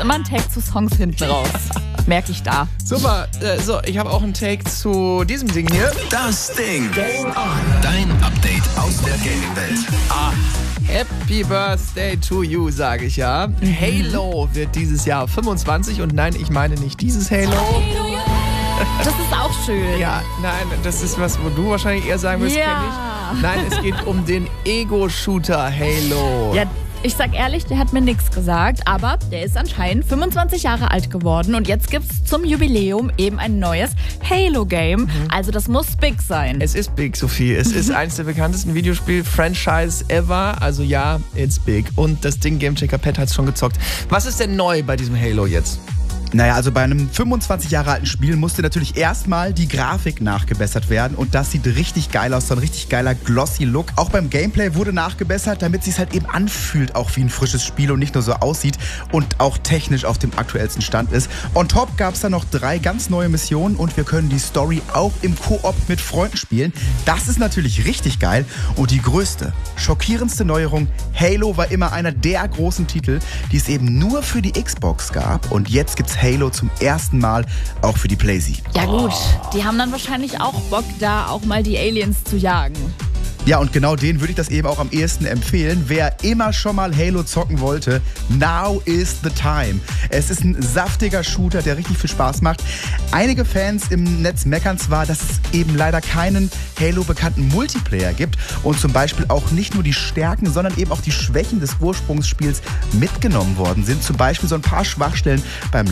immer ein Take zu Songs hinten raus. Merke ich da. Super, so, ich habe auch einen Take zu diesem Ding hier. Das Ding. Game on. Dein Update aus der Gaming-Welt. Happy Birthday to you, sage ich ja. Halo wird dieses Jahr 25 und nein, ich meine nicht dieses Halo. Das ist auch schön. Ja, nein, das ist was, wo du wahrscheinlich eher sagen wirst, Ja. kenn ich. Nein, es geht um den Ego-Shooter Halo. Ja, ich sag ehrlich, der hat mir nichts gesagt, aber der ist anscheinend 25 Jahre alt geworden und jetzt gibt's zum Jubiläum eben ein neues Halo-Game. Also das muss big sein. Es ist big, Sophie. Es ist eines der bekanntesten Videospiel-Franchise ever. Also ja, it's big. Und das Ding Gamechecker Pet hat's schon gezockt. Was ist denn neu bei diesem Halo jetzt? Naja, also bei einem 25 Jahre alten Spiel musste natürlich erstmal die Grafik nachgebessert werden und das sieht richtig geil aus, so ein richtig geiler glossy Look. Auch beim Gameplay wurde nachgebessert, damit es sich halt eben anfühlt, auch wie ein frisches Spiel und nicht nur so aussieht und auch technisch auf dem aktuellsten Stand ist. On top gab es dann noch 3 ganz neue Missionen und wir können die Story auch im Koop mit Freunden spielen. Das ist natürlich richtig geil und die größte, schockierendste Neuerung, Halo war immer einer der großen Titel, die es eben nur für die Xbox gab und jetzt gibt's Halo zum ersten Mal auch für die PlayStation. Ja gut, die haben dann wahrscheinlich auch Bock, da auch mal die Aliens zu jagen. Ja, und genau denen würde ich das eben auch am ehesten empfehlen. Wer immer schon mal Halo zocken wollte, now is the time. Es ist ein saftiger Shooter, der richtig viel Spaß macht. Einige Fans im Netz meckern zwar, dass es eben leider keinen Halo-bekannten Multiplayer gibt und zum Beispiel auch nicht nur die Stärken, sondern eben auch die Schwächen des Ursprungsspiels mitgenommen worden sind. Zum Beispiel so ein paar Schwachstellen beim